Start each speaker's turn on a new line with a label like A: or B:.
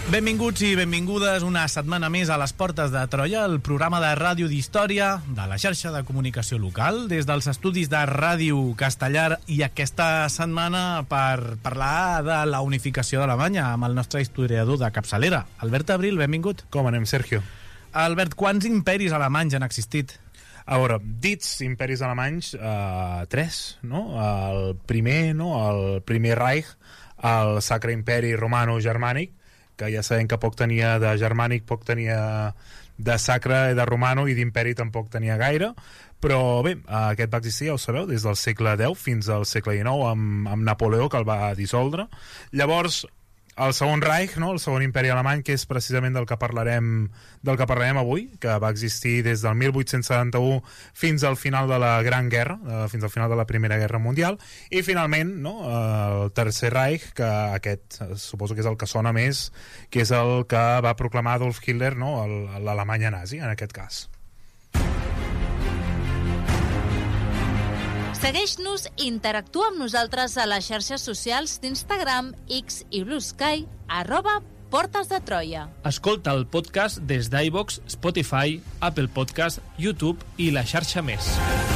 A: Benvinguts i benvingudes una setmana més a les Portes de Troia, el programa de ràdio d'història de la xarxa de comunicació local, des dels estudis de Ràdio Castellar, i aquesta setmana per parlar de la unificació d'Alemanya amb el nostre historiador de capçalera, Albert Abril, benvingut.
B: Com anem, Sergio?
A: Albert, quants imperis alemanys han existit?
B: A veure, dits imperis alemanys, tres, no? El primer Reich, el Sacre Imperi Romano-Germànic, que ja sabem que poc tenia de germànic, poc tenia de sacre i de romano, i d'imperi tampoc tenia gaire, però bé, aquest va existir, ja ho sabeu, des del segle X fins al segle XIX, amb Napoleó, que el va dissoldre. Llavors, el segon Reich, no? El segon imperi alemany, que és precisament del que parlarem avui, que va existir des del 1871 fins al final de la Gran Guerra, fins al final de la Primera Guerra Mundial, i finalment, no? El tercer Reich, que aquest suposo que és el que sona més, que és el que va proclamar Adolf Hitler, no? L'Alemanya nazi, en aquest cas.
C: Segueix-nos i interactua amb nosaltres a les xarxes socials d'Instagram, X i Blue Sky, @Portes de Troia.
D: Escolta el podcast des d'iVoox, Spotify, Apple Podcast, YouTube i la xarxa més.